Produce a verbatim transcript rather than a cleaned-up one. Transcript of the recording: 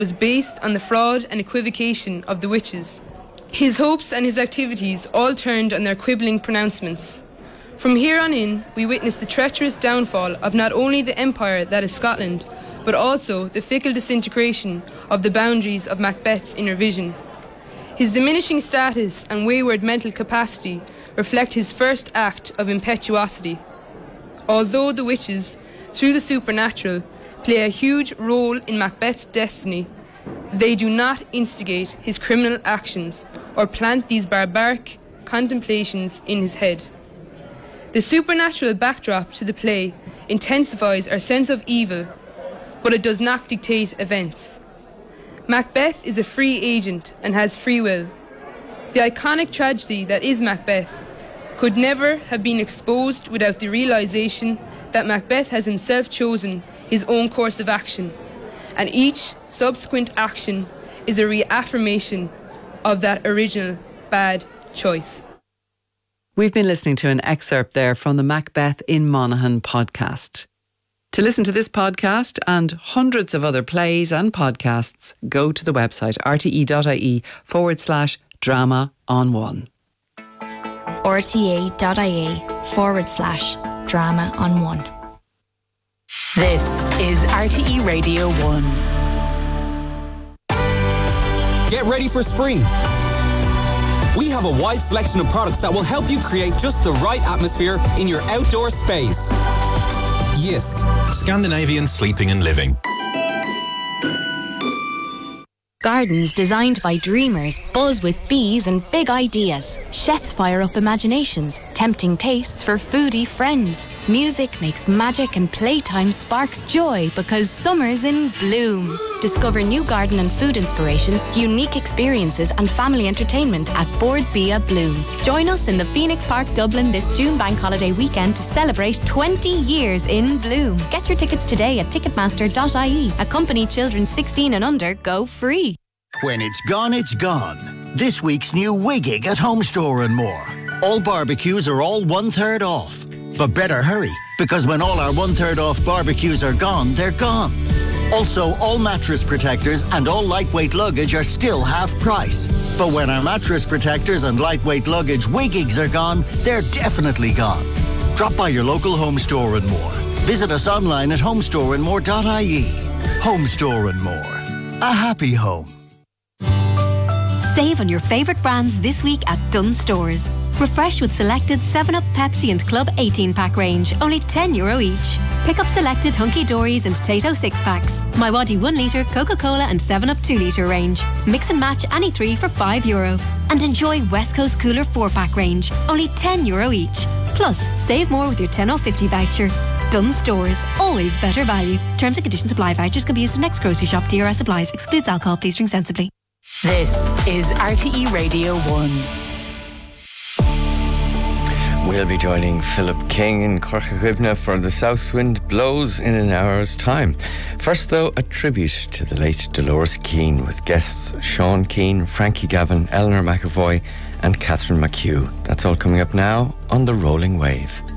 was based on the fraud and equivocation of the witches. His hopes and his activities all turned on their quibbling pronouncements. From here on in, we witnessed the treacherous downfall of not only the empire that is Scotland, but also the fickle disintegration of the boundaries of Macbeth's inner vision. His diminishing status and wayward mental capacity reflect his first act of impetuosity. Although the witches, through the supernatural, play a huge role in Macbeth's destiny, they do not instigate his criminal actions or plant these barbaric contemplations in his head. The supernatural backdrop to the play intensifies our sense of evil, but it does not dictate events. Macbeth is a free agent and has free will. The iconic tragedy that is Macbeth could never have been exposed without the realization that Macbeth has himself chosen his own course of action, and each subsequent action is a reaffirmation of that original bad choice. We've been listening to an excerpt there from the Macbeth in Monaghan podcast. To listen to this podcast and hundreds of other plays and podcasts, go to the website rte.ie forward slash drama on one. rte.ie forward slash drama on one. This is R T E Radio one. Get ready for spring. We have a wide selection of products that will help you create just the right atmosphere in your outdoor space. Jysk, Scandinavian sleeping and living. Gardens designed by dreamers buzz with bees and big ideas. Chefs fire up imaginations, tempting tastes for foodie friends. Music makes magic and playtime sparks joy because summer's in bloom. Discover new garden and food inspiration, unique experiences and family entertainment at Board Bia Bloom. Join us in the Phoenix Park, Dublin this June bank holiday weekend to celebrate twenty years in bloom. Get your tickets today at ticketmaster dot I E. Accompany children sixteen and under go free. When it's gone, it's gone. This week's new Wiggig at Home Store and More. All barbecues are all one-third off. But better hurry, because when all our one-third off barbecues are gone, they're gone. Also, all mattress protectors and all lightweight luggage are still half price. But when our mattress protectors and lightweight luggage Wiggigs are gone, they're definitely gone. Drop by your local Home Store and More. Visit us online at home store and more dot I E. Home Store and More. A happy home. Save on your favourite brands this week at Dunnes Stores. Refresh with selected seven up, Pepsi and Club eighteen pack range, only ten euro each. Pick up selected Hunky Dories and Tato six packs. My Waddy one litre, Coca-Cola and seven up two litre range. Mix and match any three for five euro. And enjoy West Coast Cooler four pack range, only ten euro each. Plus, save more with your ten off fifty voucher. Dunnes Stores, always better value. Terms and conditions apply. Vouchers can be used at next grocery shop. D R S applies. Excludes alcohol. Please drink sensibly. This is R T E Radio one. We'll be joining Philip King in Corcagwibna for The South Wind Blows in an hour's time. First, though, a tribute to the late Dolores Keane with guests Sean Keane, Frankie Gavin, Eleanor McAvoy and Catherine McHugh. That's all coming up now on The Rolling Wave.